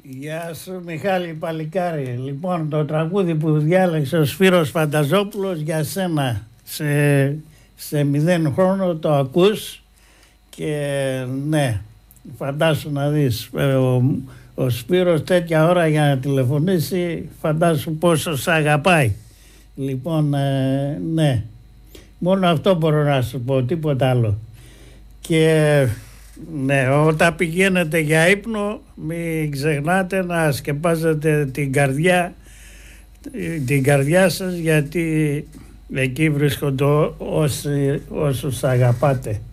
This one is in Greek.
Γεια σου Μιχάλη Παλικάρη. Λοιπόν, το τραγούδι που διάλεξε ο Σπύρος Φανταζόπουλος για σένα σε 0 χρόνο το ακούς και ναι, φαντάσου να δεις ο Σπύρος τέτοια ώρα για να τηλεφωνήσει, φαντάσου πόσο σ' αγαπάει. Λοιπόν, ναι, μόνο αυτό μπορώ να σου πω, τίποτα άλλο. Και ναι, όταν πηγαίνετε για ύπνο μην ξεχνάτε να σκεπάζετε την καρδιά σας, γιατί εκεί βρίσκονται όσους αγαπάτε.